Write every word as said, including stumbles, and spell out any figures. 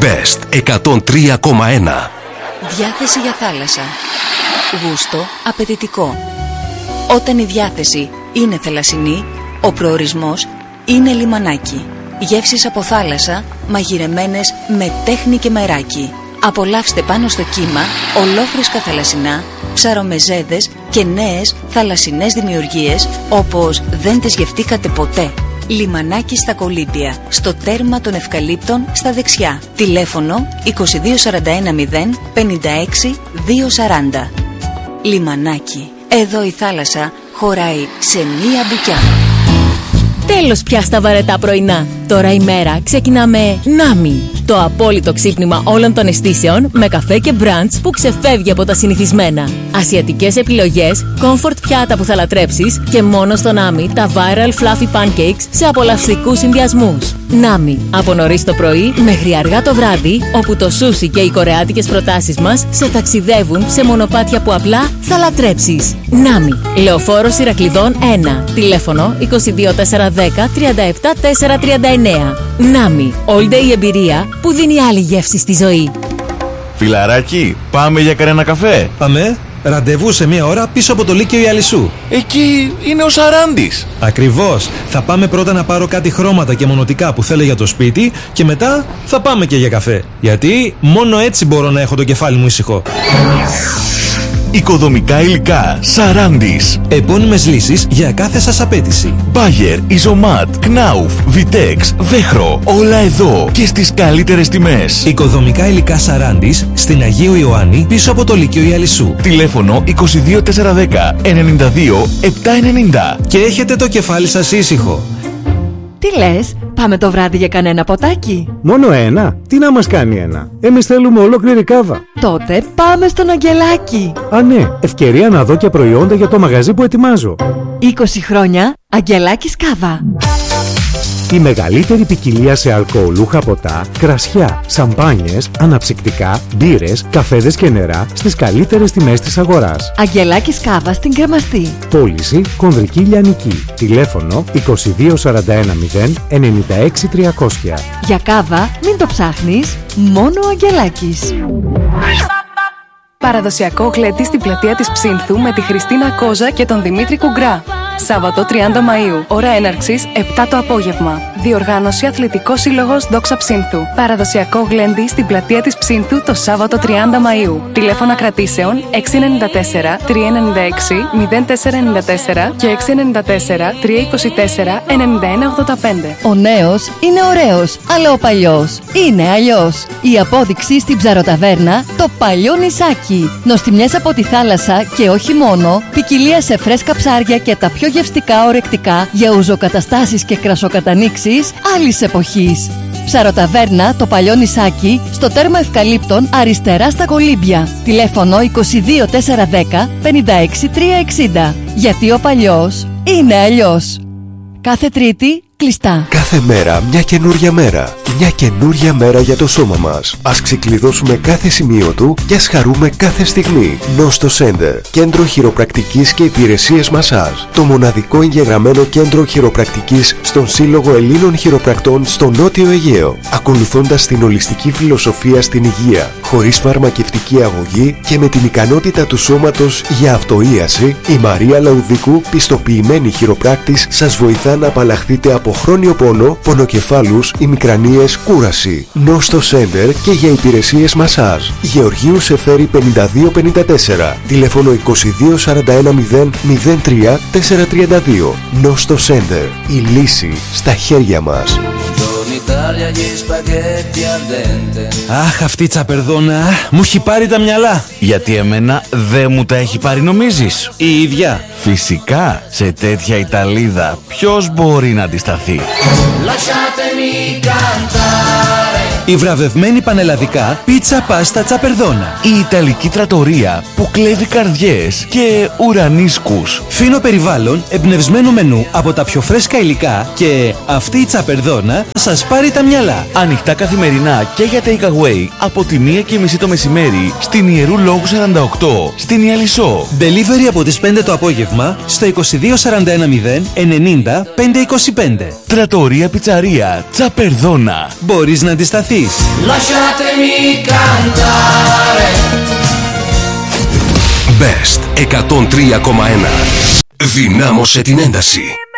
Best εκατόν τρία κόμμα ένα. Διάθεση για θάλασσα. Γούστο απαιτητικό. Όταν η διάθεση είναι θαλασσινή, ο προορισμός είναι λιμανάκι. Γεύσεις από θάλασσα, μαγειρεμένες με τέχνη και μεράκι. Απολαύστε πάνω στο κύμα ολόφρεσκα θαλασσινά, ψαρομεζέδες και νέες θαλασσινές δημιουργίες όπως δεν τις γευτήκατε ποτέ. Λιμανάκι στα Κολύμπια, στο τέρμα των Ευκαλύπτων στα δεξιά. Τηλέφωνο είκοσι δύο σαράντα ένα μηδέν πενήντα έξι διακόσια σαράντα. Λιμανάκι. Εδώ η θάλασσα χωράει σε μία μπουκιά. Τέλος πια στα βαρετά πρωινά. Τώρα η μέρα ξεκινά με Νάμι. Το απόλυτο ξύπνημα όλων των αισθήσεων με καφέ και μπραντς που ξεφεύγει από τα συνηθισμένα. Ασιατικές επιλογές, comfort πιάτα που θα λατρέψεις και μόνο στο Νάμι τα viral fluffy pancakes σε απολαυστικούς συνδυασμούς. Νάμι. Από νωρίς το πρωί μέχρι αργά το βράδυ, όπου το σούσι και οι κορεάτικες προτάσεις μας σε ταξιδεύουν σε μονοπάτια που απλά θα λατρέψεις. Νάμι. Λεωφόρος Ηρακλειδών ένα. Τηλέφωνο είκοσι δύο τετρακόσια δέκα τριάντα επτά τετρακόσια τριάντα εννέα. Νάμι. All day εμπειρία που δίνει άλλη γεύση στη ζωή. Φιλαράκι, πάμε για κανένα καφέ? Πάμε. Ραντεβού σε μία ώρα πίσω από το Λύκειο Ιαλισσού. Εκεί είναι ο Σαράντης. Ακριβώς. Θα πάμε πρώτα να πάρω κάτι χρώματα και μονοτικά που θέλω για το σπίτι και μετά θα πάμε και για καφέ. Γιατί μόνο έτσι μπορώ να έχω το κεφάλι μου ήσυχο. Οικοδομικά υλικά Σαράντης. Επώνυμες λύσεις για κάθε σας απέτηση. Bayer, Isomat, Knauf, Vitex, Vechro. Όλα εδώ και στις καλύτερες τιμές. Οικοδομικά υλικά Σαράντης στην Αγίου Ιωάννη πίσω από το Λύκειο Ιαλισσού. Τηλέφωνο είκοσι δύο τετρακόσια δέκα ενενήντα δύο επτακόσια ενενήντα. Και έχετε το κεφάλι σας ήσυχο. Τι λες, πάμε το βράδυ για κανένα ποτάκι? Μόνο ένα? Τι να μας κάνει ένα? Εμείς θέλουμε ολόκληρη κάβα. Τότε πάμε στον Αγγελάκη. Α, ναι, ευκαιρία να δω και προϊόντα για το μαγαζί που ετοιμάζω. είκοσι χρόνια Αγγελάκης Κάβα. Η μεγαλύτερη ποικιλία σε αλκοολούχα ποτά, κρασιά, σαμπάνιες, αναψυκτικά, μπύρες, καφέδες και νερά στις καλύτερες τιμές της αγοράς. Αγγελάκης Κάβα στην Κρεμαστή. Πώληση Κονδρική Λιανική. Τηλέφωνο είκοσι δύο σαράντα ένα μηδέν ενενήντα έξι τριακόσια. Για κάβα μην το ψάχνεις, μόνο ο Αγγελάκης. Παραδοσιακό γλέντι στην πλατεία της Ψήνθου με τη Χριστίνα Κόζα και τον Δημήτρη Κουγκρά. Σάββατο τριάντα Μαΐου. Ώρα έναρξης επτά το απόγευμα. Διοργάνωση Αθλητικός Σύλλογος Δόξα Ψήνθου. Παραδοσιακό γλέντι στην πλατεία της Ψήνθου το Σάββατο τριάντα Μαΐου. Τηλέφωνα κρατήσεων έξι εννιά τέσσερα τρία εννιά έξι μηδέν τέσσερα εννιά τέσσερα και έξι εννιά τέσσερα τρία είκοσι τέσσερα ενενήντα ένα ογδόντα πέντε. Ο νέος είναι ωραίος, αλλά ο παλιός είναι αλλιώς. Η απόδειξη στην Ψαροταβέρνα, το παλιό νησάκι. Νοστιμιές από τη θάλασσα και όχι μόνο, ποικιλία σε φρέσκα ψάρια και τα πιο γευστικά ορεκτικά για ουζοκαταστάσεις και κρασοκατανοίξεις άλλης εποχής. Ψαροταβέρνα, το παλιό νησάκι, στο τέρμα Ευκαλύπτων, αριστερά στα Κολύμπια. Τηλέφωνο είκοσι δύο τετρακόσια δέκα πενήντα έξι τριακόσια εξήντα. Γιατί ο παλιός είναι αλλιώς. Κάθε Τρίτη κλειστά. Κάθε μέρα μια καινούρια μέρα. Μια καινούρια μέρα για το σώμα μας. Ας ξεκλειδώσουμε κάθε σημείο του και ας χαρούμε κάθε στιγμή. Νόστο Center. Κέντρο χειροπρακτικής και υπηρεσίες μασάζ. Το μοναδικό εγγεγραμμένο κέντρο χειροπρακτικής στον Σύλλογο Ελλήνων Χειροπρακτών στο Νότιο Αιγαίο. Ακολουθώντας την ολιστική φιλοσοφία στην υγεία. Χωρίς φαρμακευτική αγωγή και με την ικανότητα του σώματος για αυτοίαση, η Μαρία Λαουδίκου, πιστοποιημένη χειροπράκτης, σας βοηθά να απαλλαχθείτε από χρόνιο πόνο, πονοκεφάλους, ημικρανίες, κούραση. Νόστο Center και για υπηρεσίες μασάζ. Γεωργίου Σεφέρη πενήντα δύο πενήντα τέσσερα. Τηλέφωνο είκοσι δύο σαράντα ένα μηδέν μηδέν τρία τετρακόσια τριάντα δύο. Νόστο Center. Η λύση στα χέρια μας. Αχ, αυτή η τσαπερδόνα μου έχει πάρει τα μυαλά. Γιατί εμένα δεν μου τα έχει πάρει, νομίζεις? Η ίδια. Φυσικά, σε τέτοια Ιταλίδα ποιος μπορεί να αντισταθεί? Η βραβευμένη πανελλαδικά πίτσα πάστα τσαπερδόνα. Η Ιταλική τρατορία που κλέβει καρδιές και ουρανίσκους. Φίνο περιβάλλον, εμπνευσμένο μενού από τα πιο φρέσκα υλικά και αυτή η τσαπερδόνα θα σας πάρει τα μυαλά. Ανοιχτά καθημερινά και για takeaway από τη μία και μισή το μεσημέρι στην Ιερού Λόγου σαράντα οκτώ στην Ιαλισσό. Delivery από τις πέντε το απόγευμα στο είκοσι δύο σαράντα ένα μηδέν ενενήντα πεντακόσια είκοσι πέντε. Τρατορία πιτσαρία Τσαπερδόνα. Μπορείς να αντισταθείς? εσείς. Lasciatemi cantare. Best εκατόν τρία κόμμα ένα. Δυνάμωσε την ένταση.